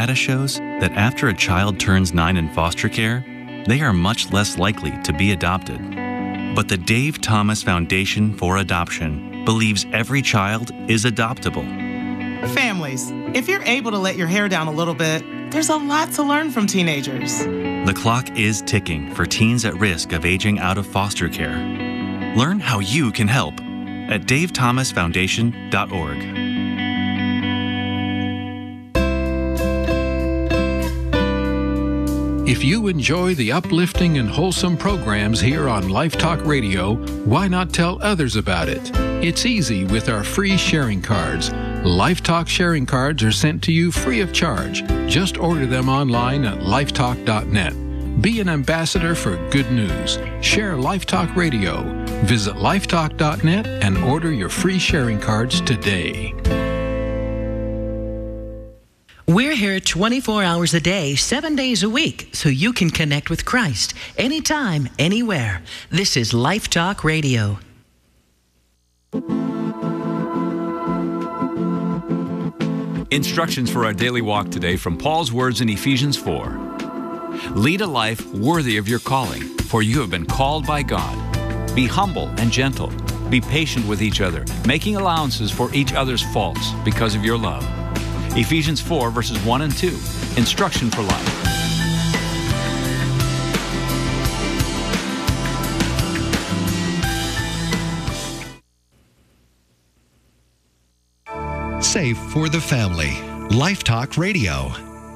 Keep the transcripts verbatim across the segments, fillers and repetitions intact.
data shows that after a child turns nine in foster care, they are much less likely to be adopted. But the Dave Thomas Foundation for Adoption believes every child is adoptable. Families, if you're able to let your hair down a little bit, there's a lot to learn from teenagers. The clock is ticking for teens at risk of aging out of foster care. Learn how you can help at dave thomas foundation dot org. If you enjoy the uplifting and wholesome programs here on Life Talk Radio, why not tell others about it? It's easy with our free sharing cards. Life Talk sharing cards are sent to you free of charge. Just order them online at lifetalk dot net. Be an ambassador for good news. Share Life Talk Radio. Visit lifetalk dot net and order your free sharing cards today. We're here twenty-four hours a day, seven days a week, so you can connect with Christ anytime, anywhere. This is Life Talk Radio. Instructions for our daily walk today from Paul's words in Ephesians four. Lead a life worthy of your calling, for you have been called by God. Be humble and gentle. Be patient with each other, making allowances for each other's faults because of your love. Ephesians four, verses one and two. Instruction for life. Safe for the family. Life Talk Radio.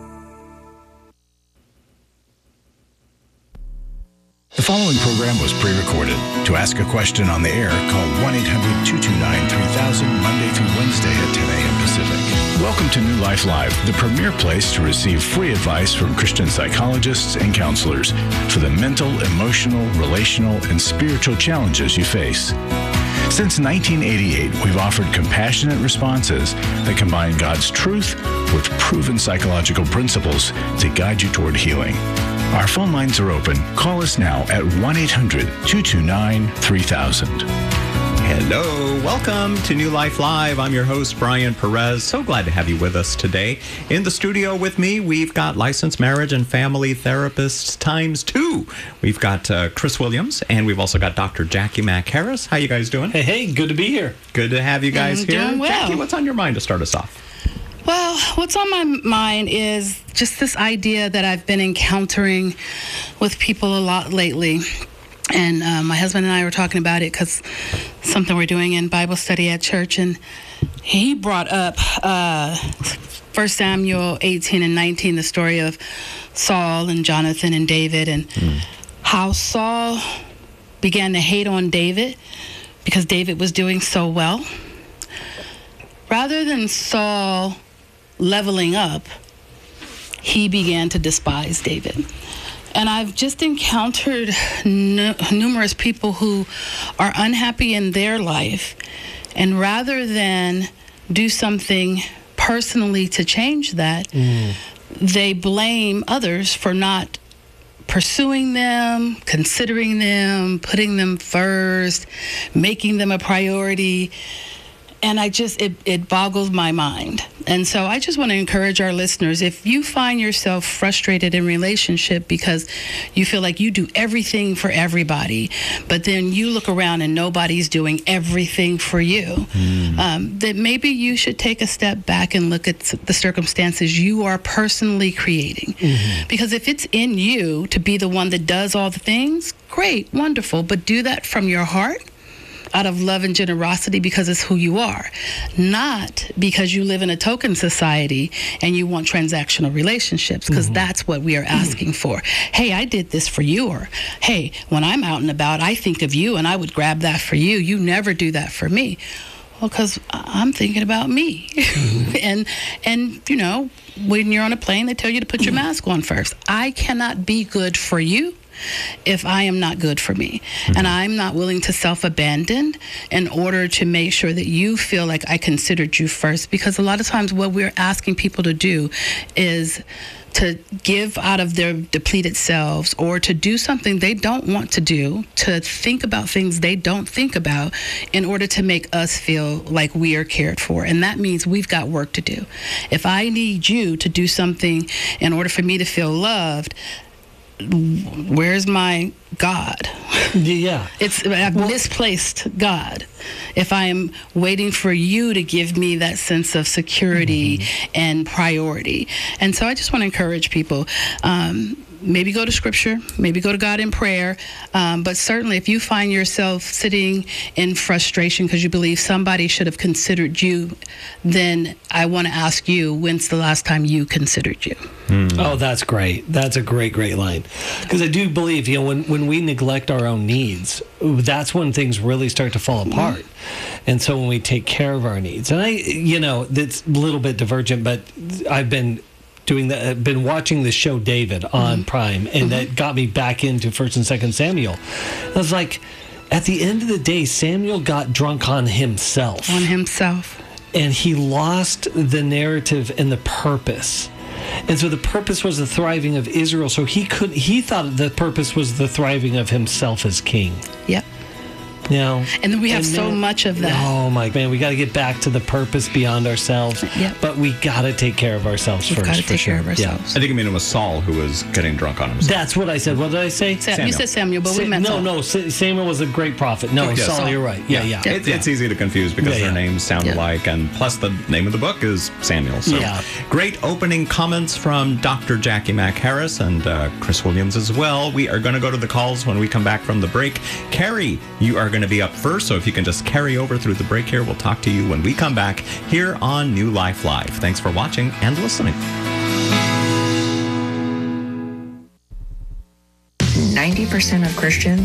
The following program was pre-recorded. To ask a question on the air, call one eight hundred two two nine three thousand Monday through Wednesday at ten a.m. Pacific. Welcome to New Life Live, the premier place to receive free advice from Christian psychologists and counselors for the mental, emotional, relational, and spiritual challenges you face. Since nineteen eighty-eight, we've offered compassionate responses that combine God's truth with proven psychological principles to guide you toward healing. Our phone lines are open. Call us now at one eight hundred two two nine three thousand. Hello, welcome to New Life Live. I'm your host, Brian Perez. So glad to have you with us today. In the studio with me, we've got licensed marriage and family therapists times two. We've got uh, Chris Williams, and we've also got Doctor Jackie Mack Harris. How you guys doing? Hey, hey, good to be here. Good to have you guys I'm here. doing well. Jackie, what's on your mind to start us off? Well, what's on my mind is just this idea that I've been encountering with people a lot lately. And uh, my husband and I were talking about it because something we're doing in Bible study at church. And he brought up uh, First Samuel eighteen and nineteen, the story of Saul and Jonathan and David, and mm. how Saul began to hate on David because David was doing so well. Rather than Saul leveling up, he began to despise David. And I've just encountered n- numerous people who are unhappy in their life, and rather than do something personally to change that, mm. they blame others for not pursuing them, considering them, putting them first, making them a priority. And I just, it, it boggles my mind. And so I just want to encourage our listeners, if you find yourself frustrated in relationship because you feel like you do everything for everybody, but then you look around and nobody's doing everything for you, mm. um, that maybe you should take a step back and look at the circumstances you are personally creating. Mm-hmm. Because if it's in you to be the one that does all the things, great, wonderful, but do that from your heart, out of love and generosity, because it's who you are, not because you live in a token society and you want transactional relationships, because mm-hmm. that's what we are asking for. Hey, I did this for you, or hey, when I'm out and about, I think of you and I would grab that for you. You never do that for me. Well, because I'm thinking about me. Mm-hmm. and, and you know, when you're on a plane, they tell you to put your mask on first. I cannot be good for you if I am not good for me. Mm-hmm. And I'm not willing to self-abandon in order to make sure that you feel like I considered you first. Because a lot of times what we're asking people to do is to give out of their depleted selves, or to do something they don't want to do, to think about things they don't think about, in order to make us feel like we are cared for. And that means we've got work to do. If I need you to do something in order for me to feel loved, where's my God? Yeah. It's a misplaced God. If I am waiting for you to give me that sense of security mm-hmm. and priority. And so I just want to encourage people, um, maybe go to Scripture, maybe go to God in prayer, um, but certainly if you find yourself sitting in frustration because you believe somebody should have considered you, then I want to ask you, when's the last time you considered you? Mm. Oh, that's great. That's a great, great line. Because I do believe, you know, when, when we neglect our own needs, that's when things really start to fall apart. Mm. And so when we take care of our needs, and I, you know, that's a little bit divergent, but I've been doing that, I've been watching the show David on mm-hmm. Prime, and mm-hmm. that got me back into First and Second Samuel. I was like, at the end of the day, Samuel got drunk on himself. On himself. And he lost the narrative and the purpose. And so the purpose was the thriving of Israel. So he could he thought the purpose was the thriving of himself as king. Yep. You know, and then we have and so then, much of that. Oh my man, we got to get back to the purpose beyond ourselves. Yep. But we got to take care of ourselves We've first. Got to take sure. care of ourselves. Yeah. I think I mean it was Saul who was getting drunk on himself. That's what I said. What did I say? Samuel. You said Samuel, but Sa- we meant no, Saul. no. Samuel was a great prophet. No, yeah, Saul, Saul. You're right. Yeah, yeah. yeah. It, yeah. It's easy to confuse because yeah, their yeah. names sound yeah. alike, and plus the name of the book is Samuel. So yeah. Great opening comments from Doctor Jackie Mack Harris and uh, Chris Williams as well. We are going to go to the calls when we come back from the break. Carrie, you are going to be up first, so if you can just carry over through the break here, we'll talk to you when we come back here on New Life Live. Thanks for watching and listening. ninety percent of Christians